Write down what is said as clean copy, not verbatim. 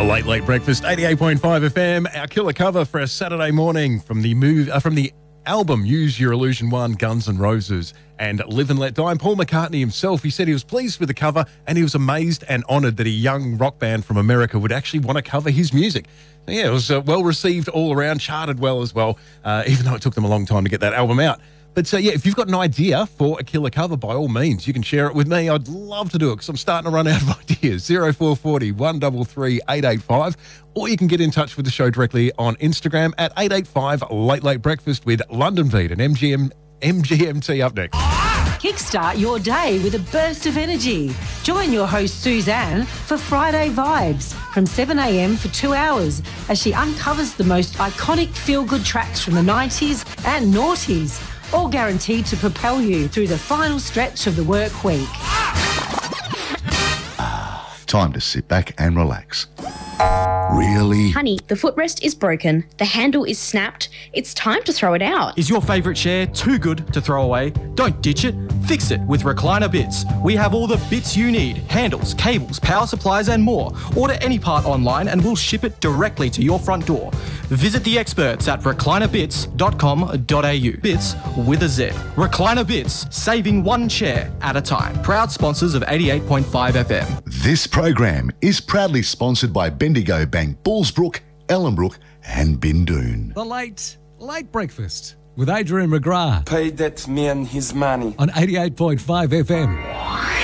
The Late Late Breakfast, 88.5 FM, our killer cover for a Saturday morning from the album Use Your Illusion 1, Guns N' Roses, and Live and Let Die. And Paul McCartney himself, he said he was pleased with the cover and he was amazed and honoured that a young rock band from America would actually want to cover his music. So yeah, it was well received all around, charted well as well, even though it took them a long time to get that album out. But yeah, if you've got an idea for a killer cover, by all means, you can share it with me. I'd love to do it because I'm starting to run out of ideas. 0440 133 885. Or you can get in touch with the show directly on Instagram at 885 Late Late Breakfast with London Beat and MGMT up next. Kickstart your day with a burst of energy. Join your host Suzanne for Friday Vibes from 7 a.m. for 2 hours as she uncovers the most iconic feel-good tracks from the 90s and noughties, all guaranteed to propel you through the final stretch of the work week. Time to sit back and relax. Really? Honey, the footrest is broken. The handle is snapped. It's time to throw it out. Is your favourite chair too good to throw away? Don't ditch it. Fix it with Recliner Bits. We have all the bits you need. Handles, cables, power supplies and more. Order any part online and we'll ship it directly to your front door. Visit the experts at reclinerbits.com.au. Bits with a Z. Recliner Bits, saving one chair at a time. Proud sponsors of 88.5 FM. This program is proudly sponsored by Bendigo Bank, Bullsbrook, Ellenbrook and Bindoon. The Late Breakfast with Adrian McGrath Pay that man his money. on 88.5 FM.